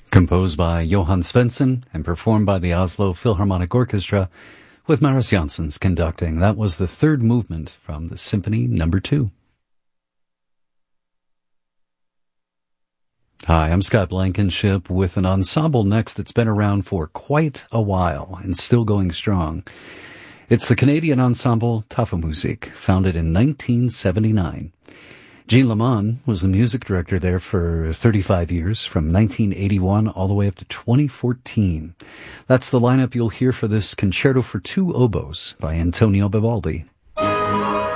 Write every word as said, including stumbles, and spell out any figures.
Composed by Johann Svensson and performed by the Oslo Philharmonic Orchestra with Maris Janssens conducting. That was the third movement from the Symphony Number Two. Hi, I'm Scott Blankenship with an ensemble next that's been around for quite a while and still going strong. It's the Canadian ensemble Tafelmusik, founded in nineteen seventy-nine. Gene Lamond was the music director there for thirty-five years, from nineteen eighty-one all the way up to twenty fourteen. That's the lineup you'll hear for this Concerto for Two Oboes by Antonio Vivaldi.